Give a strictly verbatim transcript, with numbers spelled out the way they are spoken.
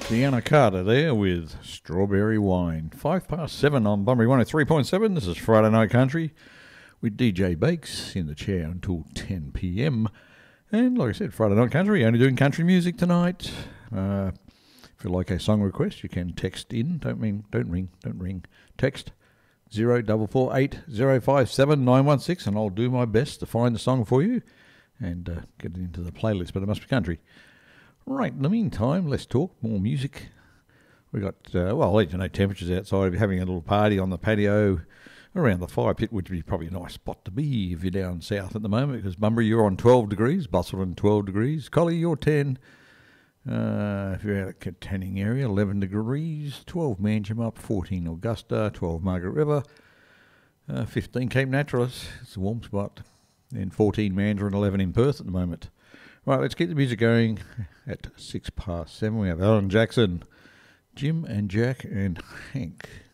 Deanna Carter there with Strawberry Wine. Five past seven on Bunbury one oh three point seven. This is Friday Night Country with D J Bakes in the chair until ten p.m. And like I said, Friday Night Country, only doing country music tonight. Uh, if you like a song request, you can text in. Don't mean, don't ring, don't ring. Text zero four four eight zero five seven nine one six, and I'll do my best to find the song for you and uh, get it into the playlist, but it must be country. Right, in the meantime, let's talk more music. We got, uh, well, I'll let you know, temperatures outside. We're having a little party on the patio around the fire pit, which would be probably a nice spot to be if you're down south at the moment, because Bunbury, you're on twelve degrees, Busselton twelve degrees, Collie, you're ten. Uh, if you're out at Katanning area, eleven degrees, twelve Manjimup, fourteen Augusta, twelve Margaret River, uh, fifteen Cape Naturalist, it's a warm spot, and fourteen Mandarin, eleven in Perth at the moment. Right, let's keep the music going. At six past seven, we have Alan Jackson, Jim and Jack and Hank.